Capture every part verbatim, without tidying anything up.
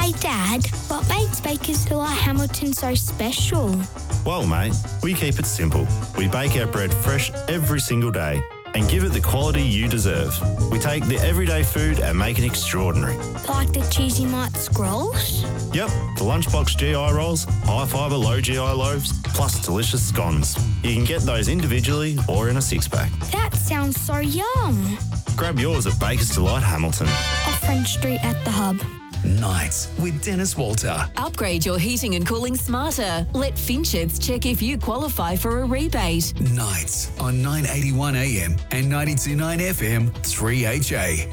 Hey Dad, what makes Bakers Delight Hamilton so special? Well, mate, we keep it simple. We bake our bread fresh every single day and give it the quality you deserve. We take the everyday food and make it extraordinary. Like the cheesy mite scrolls? Yep, the lunchbox G I rolls, high fibre, low G I loaves, plus delicious scones. You can get those individually or in a six-pack. That sounds so yum. Grab yours at Bakers Delight Hamilton. Off French Street at the Hub. Nights with Dennis Walter. Upgrade your heating and cooling smarter. Let Finchets check if you qualify for a rebate. Nights on nine eighty-one A M and ninety-two point nine F M three H A.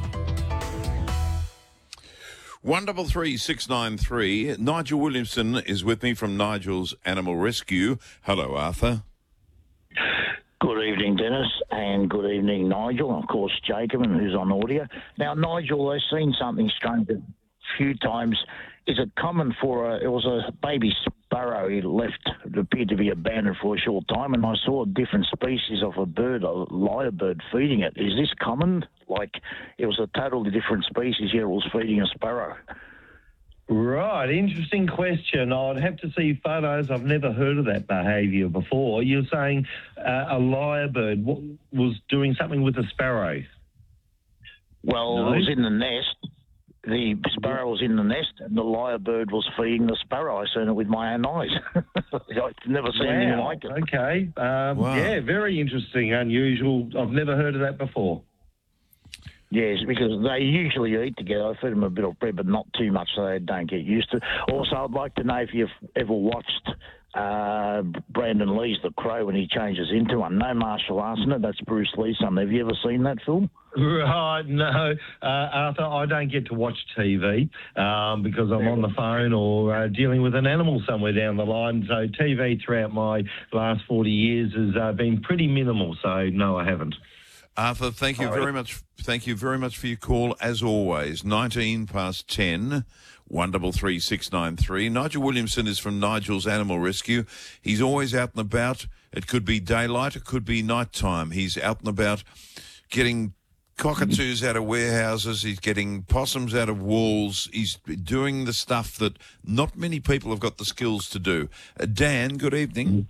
One double three six nine three. Nigel Williamson is with me from Nigel's Animal Rescue. Hello, Arthur. Good evening, Dennis, and good evening, Nigel, and of course, Jacob, and who's on audio. Now, Nigel, I've seen something strange a few times. Is it common for a, it was a baby sparrow he left, it appeared to be abandoned for a short time, and I saw a different species of a bird, a lyrebird, feeding it. Is this common? Like, it was a totally different species, yet it was feeding a sparrow. Right, interesting question. I'd have to see photos. I've never heard of that behaviour before. You're saying uh, a lyrebird w- was doing something with a sparrow? Well, No? it was in the nest. The sparrow was in the nest, and the lyrebird was feeding the sparrow. I seen it with my own eyes. I've never seen anything Wow, like it. okay. Um, Wow. Yeah, very interesting, unusual. I've never heard of that before. Yes, because they usually eat together. I feed them a bit of bread, but not too much so they don't get used to it. Also, I'd like to know if you've ever watched uh, Brandon Lee's The Crow when he changes into one. No martial arts in it. That's Bruce Lee's son. Have you ever seen that film? Right, no, uh, Arthur, I don't get to watch T V um, because I'm on the phone or uh, dealing with an animal somewhere down the line. So T V throughout my last forty years has uh, been pretty minimal. So no, I haven't. Arthur, thank you All very right. much. Thank you very much for your call, as always. nineteen past ten, one double three six nine three. Nigel Williamson is from Nigel's Animal Rescue. He's always out and about. It could be daylight, it could be night time. He's out and about getting cockatoos out of warehouses. He's getting possums out of walls. He's doing the stuff that not many people have got the skills to do. Uh, Dan, good evening.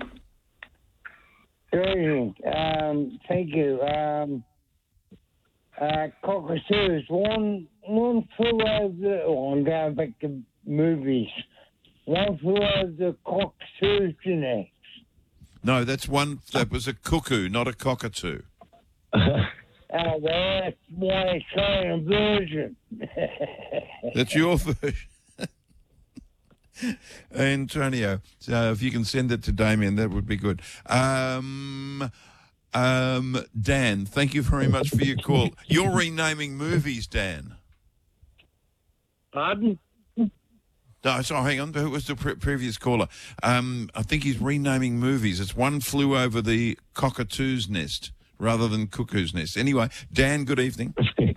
Good evening. Um, thank you. Um, uh, cockatoos. One, one flew over the, oh, I'm going back to movies. One flew over the cockatoo's neck. No, that's one. That was a cuckoo, not a cockatoo. Uh, well, that's my Australian version. That's your version. Antonio, so if you can send it to Damien, that would be good. Um, um, Dan, thank you very much for your call. You're renaming movies, Dan. Pardon? No, sorry, hang on. Who was the pre- previous caller? Um, I think he's renaming movies. It's One Flew Over the Cockatoo's Nest rather than Cuckoo's Nest. Anyway, Dan, good evening.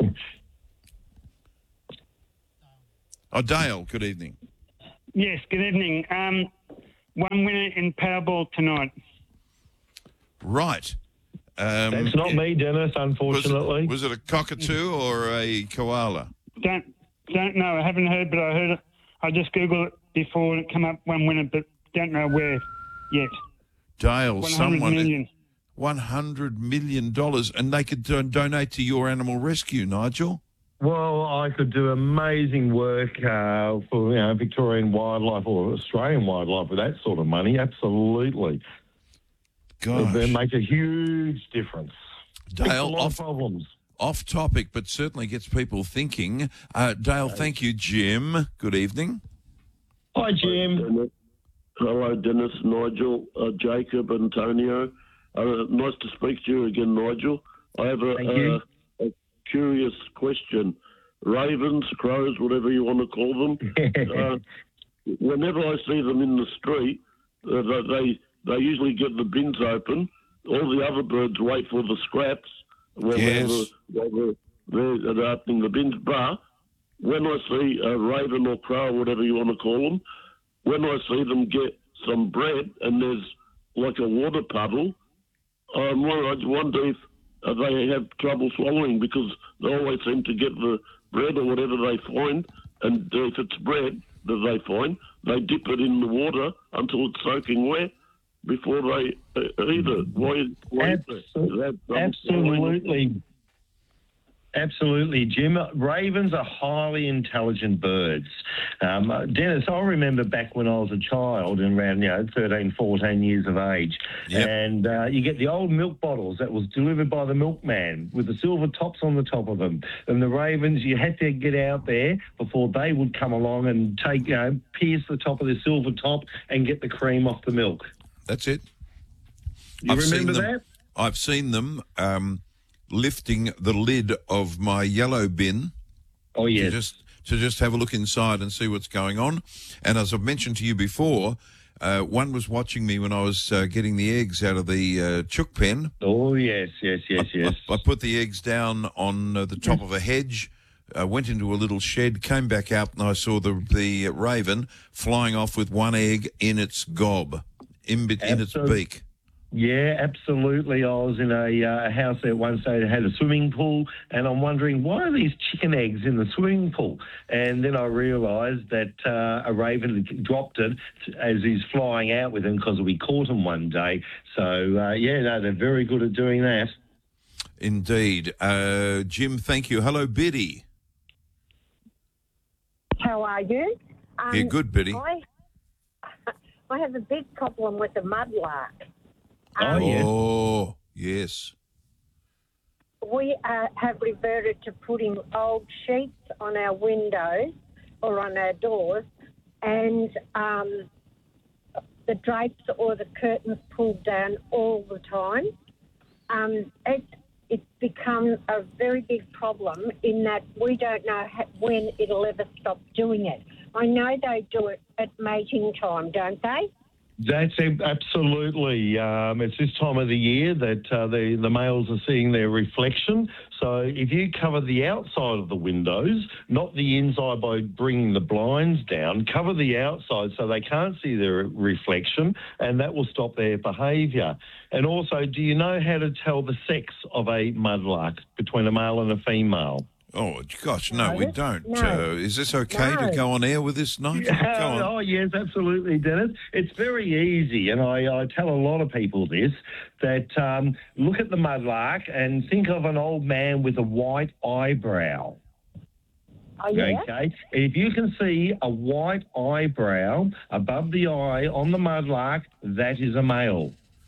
Oh, Dale, good evening. Yes, good evening. Um, one winner in Powerball tonight. Right. Um, That's not me, Dennis, was, unfortunately. was it a cockatoo or a koala? Don't don't know. I haven't heard, but I heard it. I just googled it before it come up one winner, but don't know where yet. Dale, One hundred someone... million. one hundred million dollars, and they could do- donate to your animal rescue, Nigel. Well, I could do amazing work uh, for you know Victorian wildlife or Australian wildlife with that sort of money. Absolutely, Gosh. it makes a huge difference. Fix a Dale, lot of off, problems. off topic, but certainly gets people thinking. Uh, Dale, thank you. Jim, good evening. Hi, Jim. Dennis. Hello, Dennis, Nigel, uh, Jacob, Antonio. Uh, nice to speak to you again, Nigel. I have a, Thank you. a, a curious question. Ravens, crows, whatever you want to call them. uh, whenever I see them in the street, uh, they they usually get the bins open. All the other birds wait for the scraps when Yes. they're, they're, they're opening the bins. But when I see a raven or crow, whatever you want to call them, when I see them get some bread and there's like a water puddle, um, I wonder if uh, they have trouble swallowing because they always seem to get the bread or whatever they find and if it's bred that they find, they dip it in the water until it's soaking wet before they uh, eat it. Why? why Absol- absolutely. Absolutely, Jim. Ravens are highly intelligent birds. Um, Dennis, I remember back when I was a child and around, you know, thirteen, fourteen years of age, Yep. and uh, you get the old milk bottles that was delivered by the milkman with the silver tops on the top of them. And the ravens, you had to get out there before they would come along and take, you know, pierce the top of the silver top and get the cream off the milk. That's it. You I've seen remember them, that? I've seen them um, lifting the lid of my yellow bin. Oh, yes. To just, to just have a look inside and see what's going on. And as I've mentioned to you before, uh, one was watching me when I was uh, getting the eggs out of the uh, chook pen. Oh, yes, yes, yes, I, yes. I, I put the eggs down on uh, the top of a hedge, uh, went into a little shed, came back out, and I saw the, the raven flying off with one egg in its gob, in, be- in its Absolute- beak. Yeah, absolutely. I was in a uh, house at one stage that had a swimming pool, and I'm wondering, why are these chicken eggs in the swimming pool? And then I realised that uh, a raven had dropped it as he's flying out with him because we caught him one day. So, uh, yeah, no, they're very good at doing that. Indeed. Uh, Jim, thank you. Hello, Biddy. How are you? Um, Yeah, good, Biddy. I, I have a big problem with the mudlark. Oh, yeah. Oh, yes. We uh, have reverted to putting old sheets on our windows or on our doors, and um, the drapes or the curtains pulled down all the time. Um, it's it's become a very big problem in that we don't know ha- when it'll ever stop doing it. I know they do it at mating time, don't they? That's ab- absolutely. Um, it's this time of the year that uh, the, the males are seeing their reflection. So if you cover the outside of the windows, not the inside by bringing the blinds down, cover the outside so they can't see their reflection, and that will stop their behaviour. And also, do you know how to tell the sex of a mudlark between a male and a female? Oh, gosh, no, No. we don't. No. Uh, is this okay No. to go on air with this, Nigel? Go on. Oh, yes, absolutely, Dennis. It's very easy, and I, I tell a lot of people this, that um, look at the mudlark and think of an old man with a white eyebrow. Oh, yeah? Okay? If you can see a white eyebrow above the eye on the mudlark, that is a male.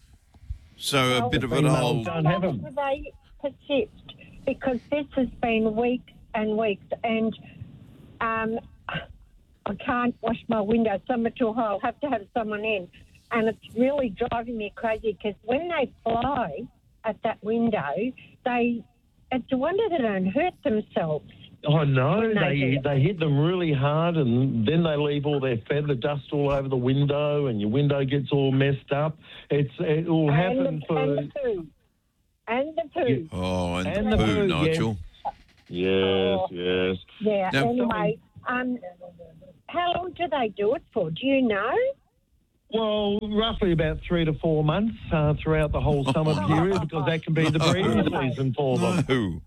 So a bit of an females old... don't have How them. do they persist? Because this has been weeks and weeks, and um, I can't wash my windows. Some are too high. I'll have to have someone in. And it's really driving me crazy because when they fly at that window, they it's a wonder they don't hurt themselves. Oh, no, When they they do. they hit them really hard, and then they leave all their feather dust all over the window, and your window gets all messed up. It's It will happen and the, for... and the poo. And the poo. Oh, and, And the the poo, poo, Nigel. Yes, Oh. yes. Yeah, Now- anyway, um, how long do they do it for? Do you know? Well, roughly about three to four months uh, throughout the whole summer period, because that can be the breeding season for them. No.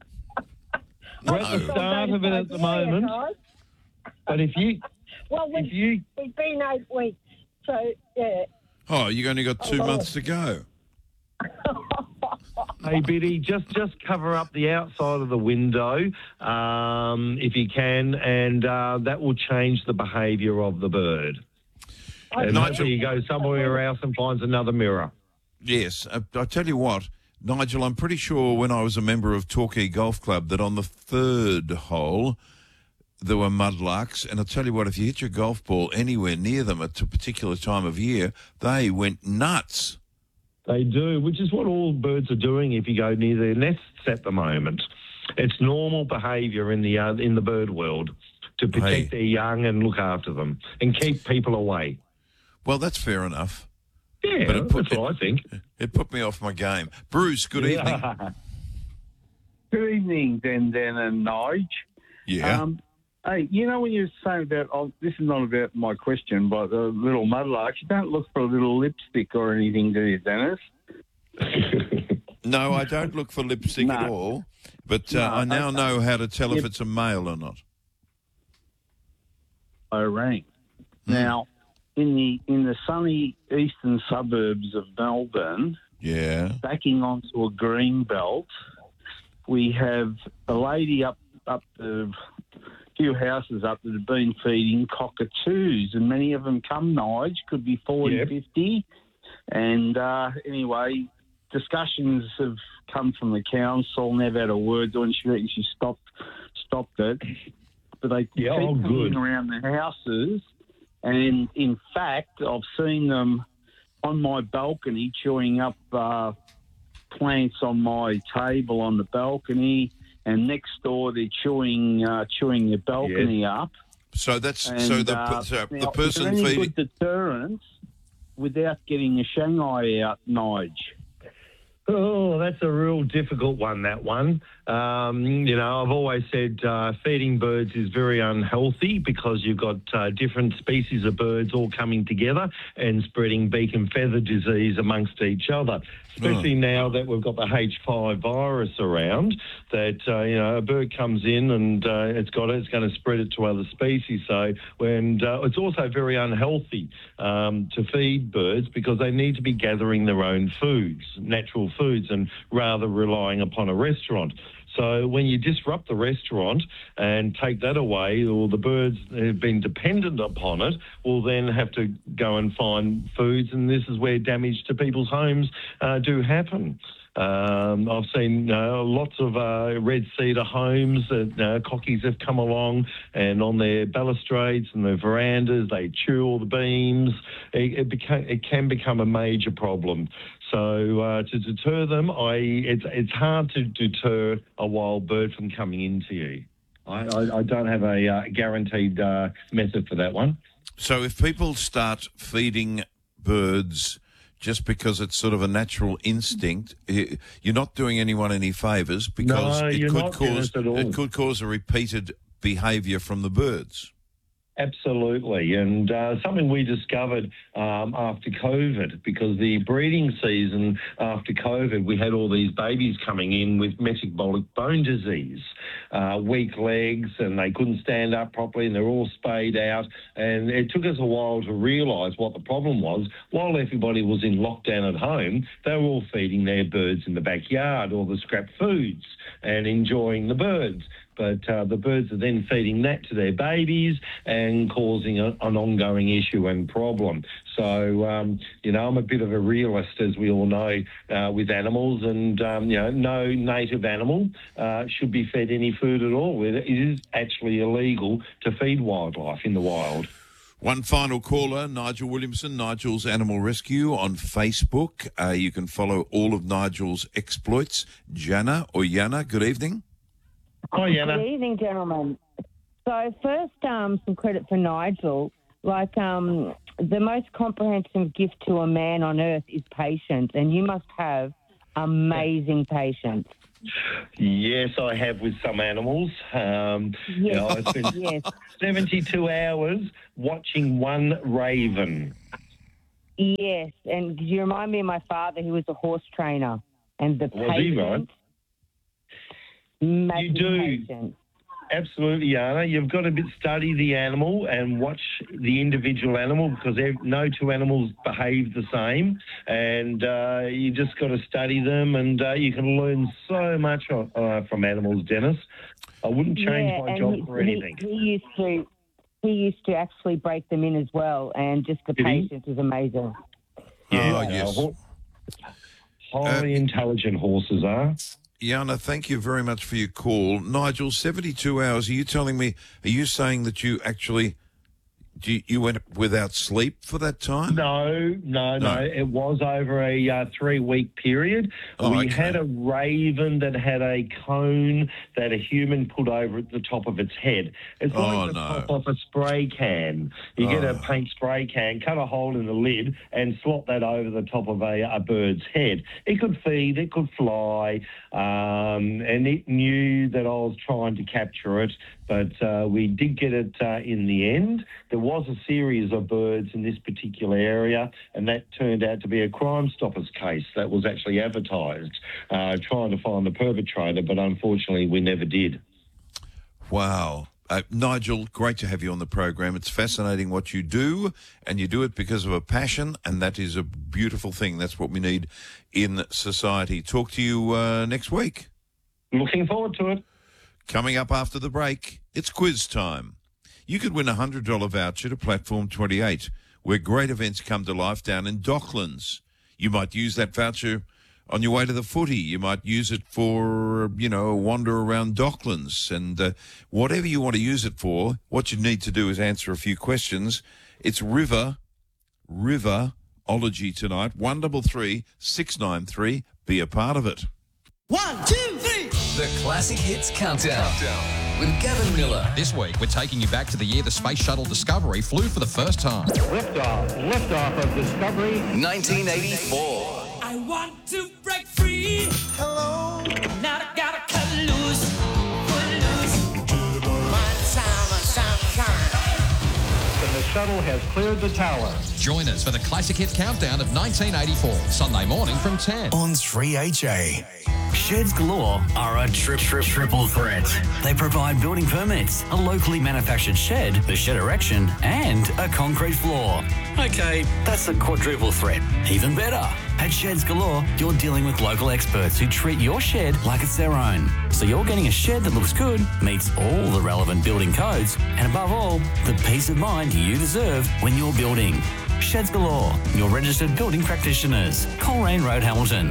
We're at the No. start of it at the moment, but if you Well, if we've, you we've been eight weeks, so yeah. Oh, you've only got two Oh. months to go. Hey, Biddy, just just cover up the outside of the window um, if you can, and uh, that will change the behaviour of the bird. And Nigel- hopefully you go somewhere else and finds another mirror. Yes, uh, I tell you what, Nigel, I'm pretty sure when I was a member of Torquay Golf Club that on the third hole there were mudlarks, and I'll tell you what, if you hit your golf ball anywhere near them at a particular time of year, they went nuts. They do, which is what all birds are doing if you go near their nests at the moment. It's normal behaviour in the uh, in the bird world to protect Hey. their young and look after them and keep people away. Well, that's fair enough. Yeah, But it put- that's what I think. It put me off my game. Bruce, good evening. Good evening, Den Den and Nige. Yeah. Um, hey, you know when you're saying about, oh, this is not about my question, but the little mudlarks, you don't look for a little lipstick or anything, do you, Dennis? No, I don't look for lipstick at No. all, but uh, No, I now okay. know how to tell if Yep. it's a male or not. I rang. Now, in the in the sunny eastern suburbs of Melbourne, yeah, backing onto a green belt, we have a lady up up the few houses up that have been feeding cockatoos, and many of them come, Nige, could be forty, Yep. fifty. And uh, anyway, discussions have come from the council, never had a word to her, and she reckons she stopped, stopped it. But they Yeah, keep oh, coming good. around the houses, and in fact, I've seen them on my balcony chewing up uh, plants on my table on the balcony, and next door they're chewing uh, chewing the balcony up. So that's And, so the uh, so now, the is person there any feeding. good deterrence without getting a Shanghai out, Nige? Oh, that's a real difficult one, that one. Um, you know, I've always said uh, feeding birds is very unhealthy because you've got uh, different species of birds all coming together and spreading beak and feather disease amongst each other. Especially now that we've got the H five virus around, that, uh, you know, a bird comes in and uh, it's got it, it's going to spread it to other species. So, and uh, it's also very unhealthy um, to feed birds because they need to be gathering their own foods, natural foods, and rather relying upon a restaurant. So when you disrupt the restaurant and take that away, or the birds that have been dependent upon it will then have to go and find foods, and this is where damage to people's homes uh, do happen. Um, I've seen uh, lots of uh, red cedar homes that uh, cockies have come along, and on their balustrades and their verandas, they chew all the beams. It, it, beca- it can become a major problem. So uh, to deter them, I it's it's hard to deter a wild bird from coming into you. I, I, I don't have a uh, guaranteed uh, method for that one. So if people start feeding birds just because it's sort of a natural instinct, i- you're not doing anyone any favours because No, it you're could not, cause Dennis, at all. it could cause a repeated behaviour from the birds. Absolutely, and uh, something we discovered um, after COVID, because the breeding season after COVID, we had all these babies coming in with metabolic bone disease, uh, weak legs, and they couldn't stand up properly, and they're all spayed out. And it took us a while to realise what the problem was. While everybody was in lockdown at home, they were all feeding their birds in the backyard, all the scrap foods, and enjoying the birds. But uh, the birds are then feeding that to their babies and causing a, an ongoing issue and problem. So, um, you know, I'm a bit of a realist, as we all know, uh, with animals. And, um, you know, no native animal uh, should be fed any food at all. It is actually illegal to feed wildlife in the wild. One final caller, Nigel Williamson, Nigel's Animal Rescue on Facebook. Uh, you can follow all of Nigel's exploits. Jana or Yana, good evening. Hi, Yana. Good evening, gentlemen. So first, um, some credit for Nigel. Like, um, the most comprehensive gift to a man on earth is patience, and you must have amazing patience. Yes, I have with some animals. Um, you Yes, know, I spent yes. seventy-two hours watching one raven. Yes, and you remind me of my father, who was a horse trainer, and the Was he, right? patience. Massive You do. patience. Absolutely, Yana. You've got to bit study the animal and watch the individual animal, because ev- no two animals behave the same, and uh, you just got to study them, and uh, you can learn so much uh, from animals, Dennis. I wouldn't change yeah, my and job he, for anything. He, he used to, he used to actually break them in as well, and just the Did he? patience is amazing. Yeah, Oh, yes. ho- Highly intelligent horses are. Yana, thank you very much for your call. Nigel, seventy-two hours, are you telling me, are you saying that you actually, do you, you went without sleep for that time? No, no, no. No. It was over a uh, three-week period. Oh, we okay. had a raven that had a cone that a human put over at the top of its head. It's Oh, like the no. top of a spray can. You get a Oh. paint spray can, cut a hole in the lid, and slot that over the top of a, a bird's head. It could feed, it could fly, um, and it knew that I was trying to capture it, but uh, we did get it uh, in the end. There was a series of birds in this particular area, and that turned out to be a Crime Stoppers case that was actually advertised, uh, trying to find the perpetrator, but unfortunately we never did. Wow. Uh, Nigel, great to have you on the program. It's fascinating what you do, and you do it because of a passion, and that is a beautiful thing. That's what we need in society. Talk to you uh, next week. Looking forward to it. Coming up after the break, it's quiz time. You could win a one hundred dollars voucher to Platform twenty-eight, where great events come to life down in Docklands. You might use that voucher on your way to the footy. You might use it for, you know, a wander around Docklands. And uh, whatever you want to use it for, what you need to do is answer a few questions. It's River, Riverology tonight. one three three, six nine three. Be a part of it. One, two, three. The Classic Hits Countdown, Countdown with Gavin Miller. This week, we're taking you back to the year the Space Shuttle Discovery flew for the first time. Liftoff. Liftoff of Discovery. nineteen eighty-four. I want to break free. Hello. Now I gotta cut loose. Put loose. One time, sunshine. And the shuttle has cleared the tower. Join us for the Classic Hits Countdown of nineteen eighty-four, Sunday morning from ten. On three H A. Sheds Galore are a tri- tri- triple threat. They provide building permits, a locally manufactured shed, the shed erection, and a concrete floor. Okay, that's a quadruple threat. Even better. At Sheds Galore, you're dealing with local experts who treat your shed like it's their own. So you're getting a shed that looks good, meets all the relevant building codes, and above all, the peace of mind you deserve when you're building. Sheds Galore, your registered building practitioners. Coleraine Road, Hamilton.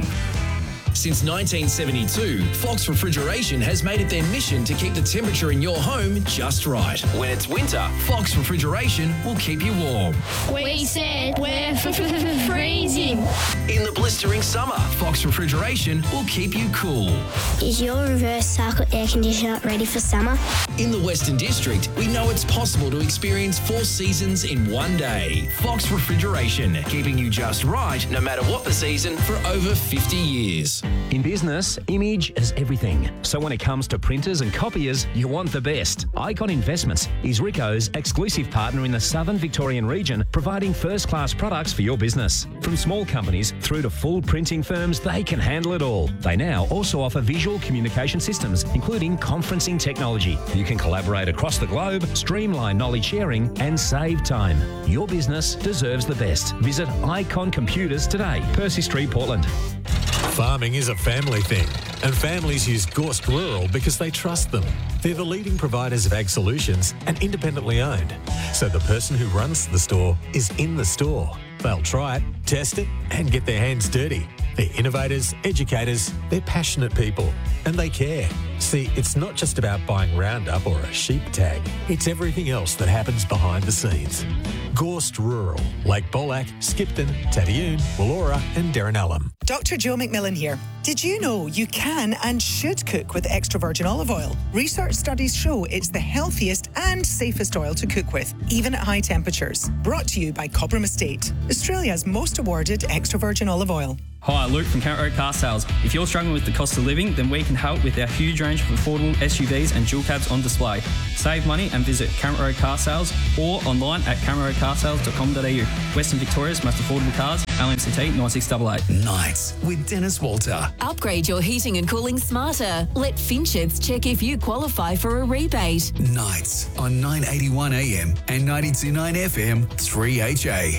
Since nineteen seventy-two, Fox Refrigeration has made it their mission to keep the temperature in your home just right. When it's winter, Fox Refrigeration will keep you warm. We said we're freezing. In the blistering summer, Fox Refrigeration will keep you cool. Is your reverse cycle air conditioner ready for summer? In the Western District, we know it's possible to experience four seasons in one day. Fox Refrigeration, keeping you just right no matter what the season for over fifty years. In business, image is everything. So when it comes to printers and copiers, you want the best. Icon Investments is Ricoh's exclusive partner in the Southern Victorian region, providing first-class products for your business. From small companies through to full printing firms, they can handle it all. They now also offer visual communication systems, including conferencing technology. You can collaborate across the globe, streamline knowledge sharing, and save time. Your business deserves the best. Visit Icon Computers today, Percy Street, Portland. Farming is a family thing, and families use Gorst Rural because they trust them. They're the leading providers of ag solutions and independently owned, so the person who runs the store is in the store. They'll try it, test it, and get their hands dirty. They're innovators, educators, they're passionate people, and they care. See, it's not just about buying Roundup or a sheep tag. It's everything else that happens behind the scenes. Gorst Rural, Lake Bolac, Skipton, Tadioon, Wallora and Derrinallum. Doctor Joe McMillan here. Did you know you can and should cook with extra virgin olive oil? Research studies show it's the healthiest and safest oil to cook with, even at high temperatures. Brought to you by Cobram Estate, Australia's most awarded extra virgin olive oil. Hi, Luke from Count Road Car Sales. If you're struggling with the cost of living, then we can help with our huge range of affordable S U Vs and dual cabs on display. Save money and visit Count Road Car Sales or online at count road car sales dot com dot a u. Western Victoria's most affordable cars, L M C T nine six eight eight. Nights with Dennis Walter. Upgrade your heating and cooling smarter. Let Finchets check if you qualify for a rebate. Nights on nine eighty-one A M and ninety-two point nine F M, three H A.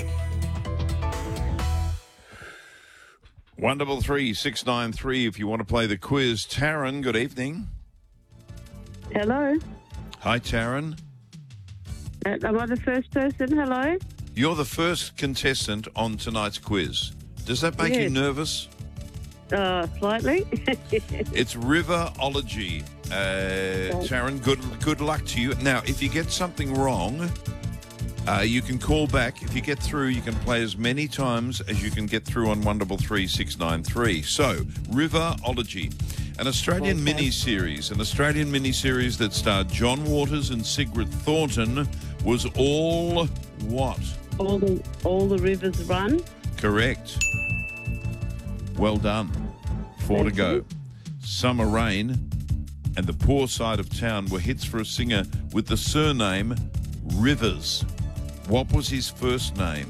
one three three, six nine three if you want to play the quiz. Taryn, good evening. Hello. Hi, Taryn. Uh, am I the first person? Hello. You're the first contestant on tonight's quiz. Does that make Yes. you nervous? Uh, slightly. It's Riverology. Uh, Taryn, good good luck to you. Now, if you get something wrong, uh, you can call back. If you get through, you can play as many times as you can get through on one three three, six nine three. So, Riverology, an Australian Okay. mini-series, an Australian mini-series that starred John Waters and Sigrid Thornton, was all what? all the all the rivers run. Correct. Well done. Four to go. Summer Rain and The Poor Side of Town were hits for a singer with the surname Rivers. What was his first name?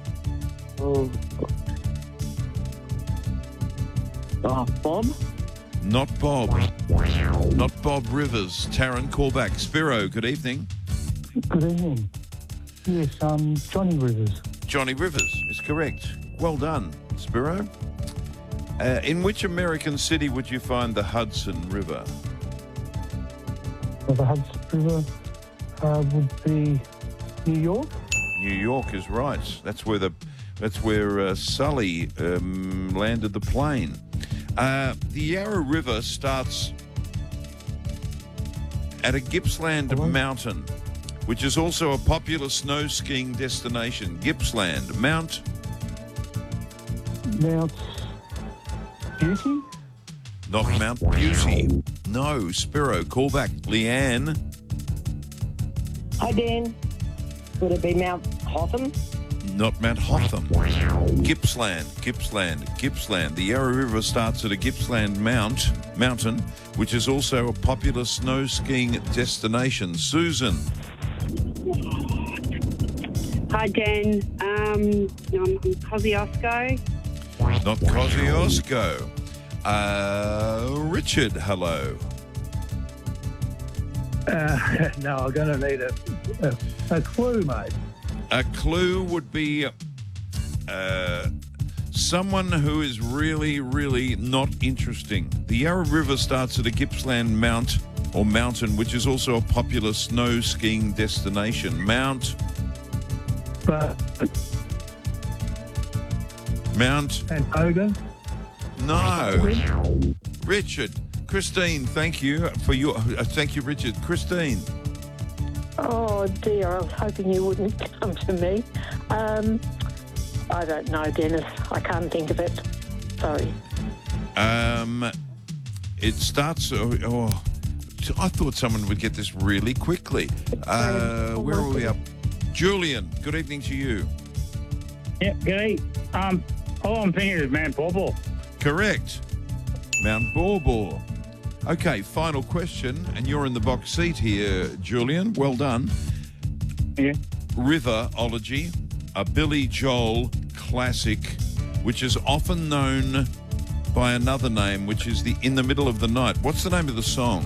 Oh, oh Bob. Not Bob. Not Bob Rivers. Taryn, call back. Spiro, good evening. Good evening. Yes, um, Johnny Rivers. Johnny Rivers is correct. Well done, Spiro. Uh, in which American city would you find the Hudson River? Well, the Hudson River uh, would be New York. New York is right. That's where the that's where uh, Sully um, landed the plane. Uh, the Yarra River starts at a Gippsland mountain, which is also a popular snow skiing destination. Gippsland, Mount... Mount Beauty? Not Mount Beauty. No, Spiro, call back. Leanne. Hi, Dan. Would it be Mount Hotham? Not Mount Hotham. Gippsland, Gippsland, Gippsland. The Yarra River starts at a Gippsland Mount mountain, which is also a popular snow skiing destination. Susan. Hi, Dan. Um, I'm, I'm Kosciuszko. Not Kosciuszko. Uh, Richard, hello. Uh, no, I'm going to need a, a, a clue, mate. A clue would be uh, someone who is really, really not interesting. The Yarra River starts at a Gippsland Mount or mountain, which is also a popular snow skiing destination. Mount... But... Mount... Antoga? No. Richard. Christine, thank you for your... Uh, thank you, Richard. Christine. Oh, dear. I was hoping you wouldn't come to me. Um, I don't know, Dennis. I can't think of it. Sorry. Um, it starts... Oh, oh, I thought someone would get this really quickly. Uh, where are we up? Julian, good evening to you. Yeah, good. Um, all I'm thinking is Mount Borbor. Correct. Mount Borbor. Okay, final question, and you're in the box seat here, Julian. Well done. Yeah. Riverology, a Billy Joel classic, which is often known by another name, which is the In the Middle of the Night. What's the name of the song?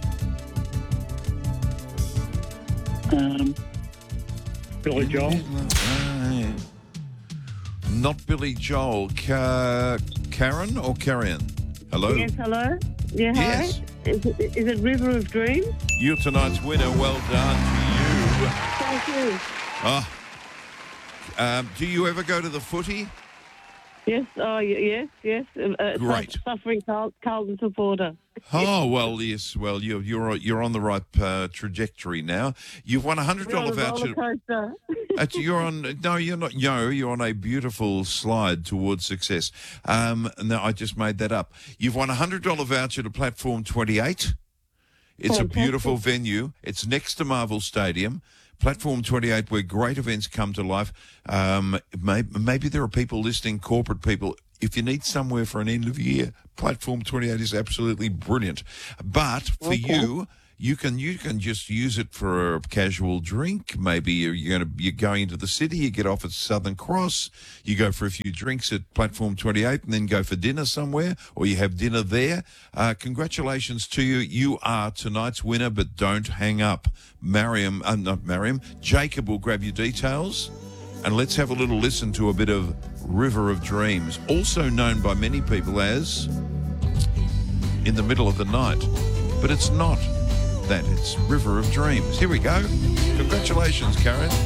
Um, Billy Joel. Uh, not Billy Joel. Ka- Karen or Karian? Hello? Yes, hello. Yeah, Yes. hi. Is it, is it River of Dreams? You're tonight's winner. Well done to you. Thank you. Oh. Um, do you ever go to the footy? Yes, oh, y- yes, yes. Uh, Great. Suffering Carl- Carlton supporter. Oh, well, yes. Well, you're you're you're on the right uh, trajectory now. You've won a hundred dollar We're on a voucher. roller coaster. Actually, you're on. No, you're not. No, you're on a beautiful slide towards success. Um, no, I just made that up. You've won a hundred dollar voucher to Platform twenty-eight. It's Fantastic. a beautiful venue. It's next to Marvel Stadium. Platform twenty-eight, where great events come to life. Um, maybe, maybe there are people listening, corporate people. If you need somewhere for an end of year, Platform twenty-eight is absolutely brilliant. But for Okay. you, you can you can just use it for a casual drink. Maybe you're, you're going to you're going into the city. You get off at Southern Cross. You go for a few drinks at Platform twenty-eight, and then go for dinner somewhere, or you have dinner there. Uh, congratulations to you. You are tonight's winner. But don't hang up, Mariam. Uh, not Mariam. Jacob will grab your details. And let's have a little listen to a bit of River of Dreams, also known by many people as In the Middle of the Night. But it's not that, it's River of Dreams. Here we go. Congratulations, Karen.